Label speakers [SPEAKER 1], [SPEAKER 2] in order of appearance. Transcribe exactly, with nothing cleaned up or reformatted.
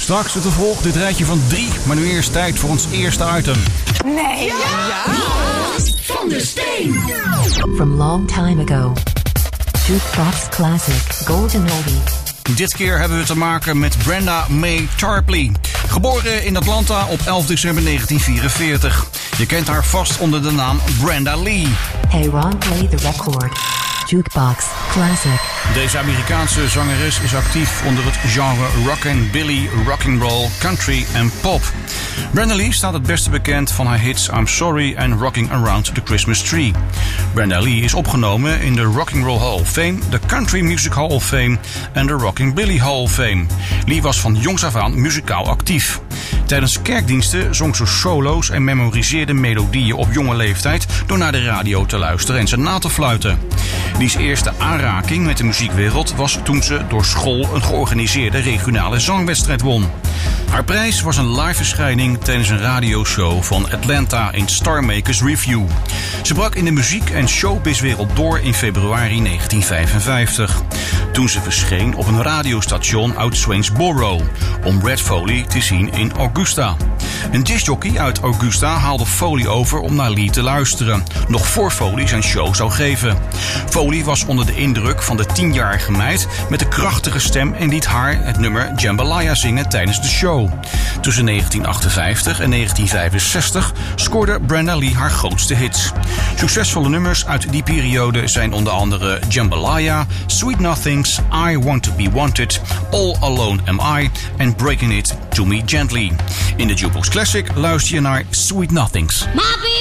[SPEAKER 1] Straks het vervolg, dit rijtje van drie, maar nu eerst tijd voor ons eerste item.
[SPEAKER 2] Nee. Ja.
[SPEAKER 3] Ja. Van der Steen.
[SPEAKER 4] From long time ago. Jukebox Classic Golden Oldie.
[SPEAKER 1] Dit keer hebben we te maken met Brenda Mae Tarpley. Geboren in Atlanta op elf december negentien vierenveertig. Je kent haar vast onder de naam Brenda Lee.
[SPEAKER 4] Hey Ron, play the record. Jukebox Classic.
[SPEAKER 1] Deze Amerikaanse zangeres is actief onder het genre rockabilly, rock'n'roll, country en pop. Brenda Lee staat het beste bekend van haar hits I'm Sorry en Rocking Around the Christmas Tree. Brenda Lee is opgenomen in de Rock'n'Roll Hall of Fame, de Country Music Hall of Fame en de Rockabilly Hall of Fame. Lee was van jongs af aan muzikaal actief. Tijdens kerkdiensten zong ze solo's en memoriseerde melodieën op jonge leeftijd door naar de radio te luisteren en ze na te fluiten. Lee's eerste aanraking met de muziekwereld was toen ze door school een georganiseerde regionale zangwedstrijd won. Haar prijs was een live verschijning tijdens een radioshow van Atlanta in Star Makers Review. Ze brak in de muziek- en showbizwereld door in februari negentien vijfenvijftig. Toen ze verscheen op een radiostation uit Swainsboro om Red Foley te zien in Augusta. Een discjockey uit Augusta haalde Foley over om naar Lee te luisteren, nog voor Foley zijn show zou geven. Foley was onder de indruk van de tienjarige meid met de krachtige stem en liet haar het nummer Jambalaya zingen tijdens de show. Tussen negentien achtenvijftig en negentien vijfenzestig scoorde Brenda Lee haar grootste hits. Succesvolle nummers uit die periode zijn onder andere Jambalaya, Sweet Nothings, I Want to Be Wanted, All Alone Am I en Breaking It to Me Gently. In de Jukebox Classic luister je naar Sweet Nothings.